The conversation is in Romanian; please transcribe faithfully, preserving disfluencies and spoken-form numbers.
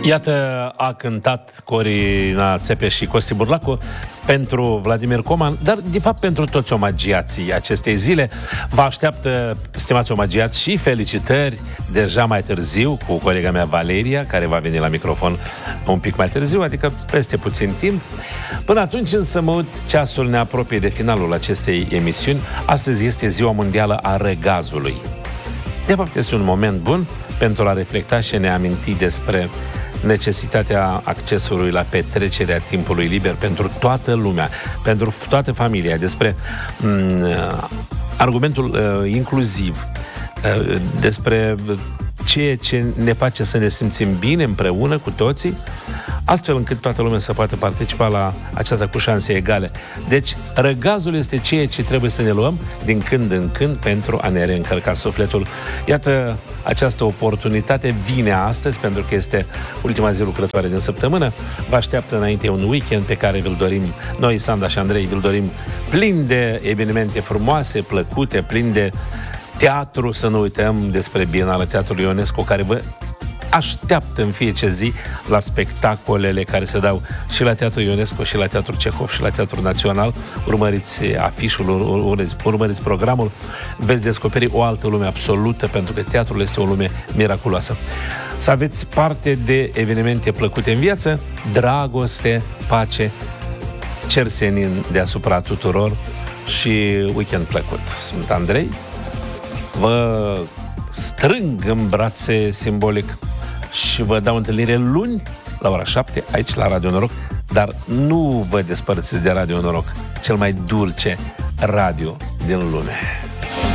Iată, a cântat Corina Țepeș și Costi Burlacu pentru Vladimir Coman, dar de fapt pentru toți omagiații acestei zile. Vă așteaptă, stimați omagiați, și felicitări deja mai târziu cu colega mea Valeria, care va veni la microfon un pic mai târziu, adică peste puțin timp. Până atunci însă mă uit, ceasul ne apropie de finalul acestei emisiuni. Astăzi este Ziua Mondială a Răgazului. De fapt, este un moment bun pentru a reflecta și a ne aminti despre necesitatea accesului la petrecerea timpului liber pentru toată lumea, pentru toată familia, despre m- argumentul uh, inclusiv, uh, despre ceea ce ne face să ne simțim bine împreună cu toții, astfel încât toată lumea să poată participa la aceasta cu șanse egale. Deci, răgazul este ceea ce trebuie să ne luăm din când în când pentru a ne reîncărca sufletul. Iată, această oportunitate vine astăzi, pentru că este ultima zi lucrătoare din săptămână. Vă așteaptă înainte un weekend pe care vi-l dorim noi, Sanda și Andrei, vi-l dorim plin de evenimente frumoase, plăcute, plin de teatru, să nu uităm despre Bienala Teatrului Ionesco, care vă așteaptă în fiecare zi la spectacolele care se dau și la Teatrul Ionesco, și la Teatrul Cehov, și la Teatrul Național. Urmăriți afișul, urmăriți, urmăriți programul, veți descoperi o altă lume absolută, pentru că teatrul este o lume miraculoasă. Să aveți parte de evenimente plăcute în viață, dragoste, pace, cer senin deasupra tuturor și weekend plăcut. Sunt Andrei, vă strâng în brațe simbolic și vă dau întâlnire luni la ora șapte aici la Radio Noroc, dar nu vă despărțiți de Radio Noroc, cel mai dulce radio din lume.